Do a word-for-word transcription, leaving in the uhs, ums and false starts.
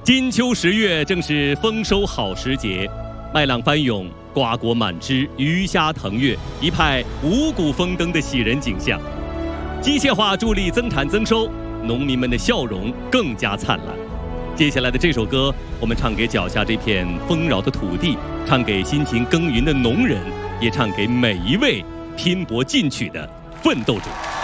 金秋十月正是丰收好时节，麦浪翻涌，瓜果满枝，鱼虾腾跃，一派五谷丰登的喜人景象。机械化助力增产增收，农民们的笑容更加灿烂。接下来的这首歌，我们唱给脚下这片丰饶的土地，唱给辛勤耕耘的农人，也唱给每一位拼搏进取的奋斗者。